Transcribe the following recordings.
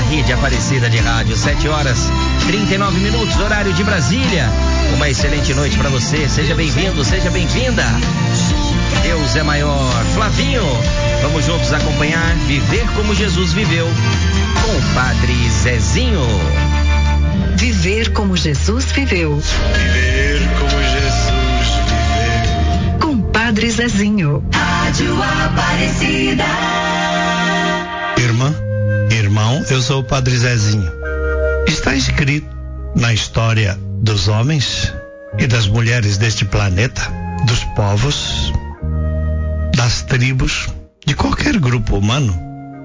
Rede Aparecida de Rádio, 7h39, horário de Brasília. Uma excelente noite para você, seja bem-vindo, seja bem-vinda. Deus é maior. Flavinho, vamos juntos acompanhar Viver como Jesus viveu com o Padre Zezinho. Viver como Jesus viveu. Viver como Jesus viveu. Com Padre Zezinho. Rádio Aparecida. Irmã, irmão, eu sou o Padre Zezinho. Está escrito na história dos homens e das mulheres deste planeta, dos povos, das tribos, de qualquer grupo humano,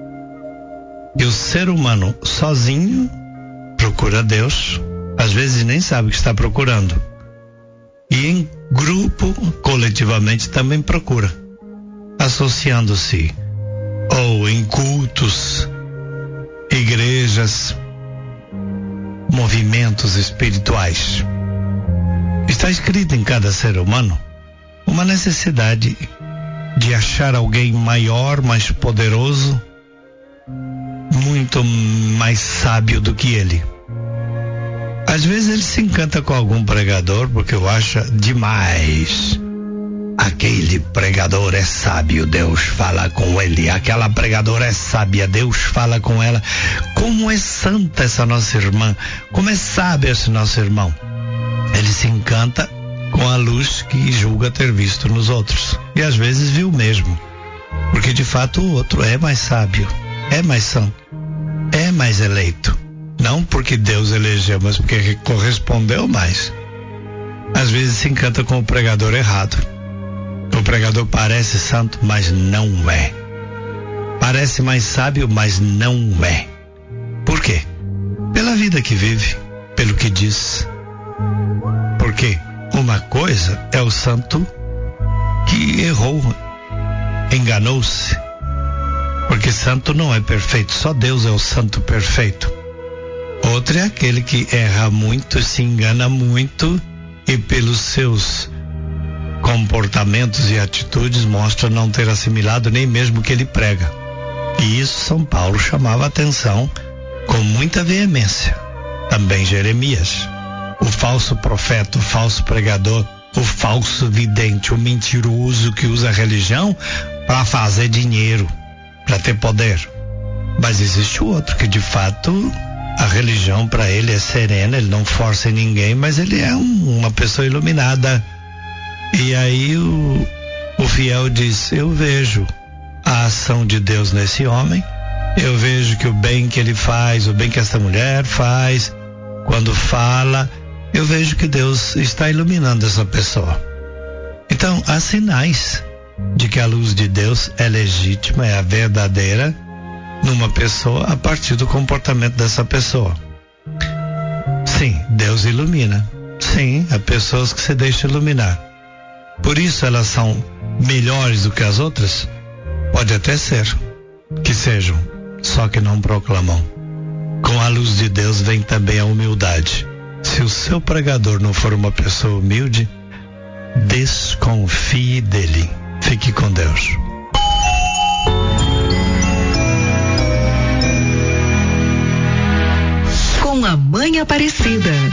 e o ser humano sozinho procura Deus, às vezes nem sabe o que está procurando, e em grupo, coletivamente, também procura, associando-se ou em cultos, igrejas, movimentos espirituais. Está escrito em cada ser humano uma necessidade de achar alguém maior, mais poderoso, muito mais sábio do que ele. Às vezes ele se encanta com algum pregador porque o acha demais. Aquele pregador é sábio, Deus fala com ele. Aquela pregadora é sábia, Deus fala com ela. Como é santa essa nossa irmã, como é sábio esse nosso irmão. Ele se encanta com a luz que julga ter visto nos outros. E às vezes viu mesmo. Porque de fato o outro é mais sábio, é mais santo, é mais eleito. Não porque Deus elegeu, mas porque correspondeu mais. Às vezes se encanta com o pregador errado. O pregador parece santo, mas não é. Parece mais sábio, mas não é. Por quê? Pela vida que vive, pelo que diz. Porque uma coisa é o santo que errou, enganou-se. Porque santo não é perfeito, só Deus é o santo perfeito. Outra é aquele que erra muito, se engana muito e pelos seus comportamentos e atitudes mostra não ter assimilado nem mesmo o que ele prega. E isso São Paulo chamava a atenção com muita veemência. Também Jeremias. O falso profeta, o falso pregador, o falso vidente, o mentiroso que usa a religião para fazer dinheiro, para ter poder. Mas existe o outro que de fato a religião para ele é serena, ele não força ninguém, mas ele é uma pessoa iluminada. E aí o fiel diz: eu vejo a ação de Deus nesse homem, eu vejo que o bem que ele faz, o bem que essa mulher faz, quando fala, eu vejo que Deus está iluminando essa pessoa. Então, há sinais de que a luz de Deus é legítima, é a verdadeira numa pessoa a partir do comportamento dessa pessoa. Sim, Deus ilumina. Sim, há pessoas que se deixam iluminar. Por isso elas são melhores do que as outras? Pode até ser que sejam, só que não proclamam. Com a luz de Deus vem também a humildade. Se o seu pregador não for uma pessoa humilde, desconfie dele. Fique com Deus. Com a Mãe Aparecida.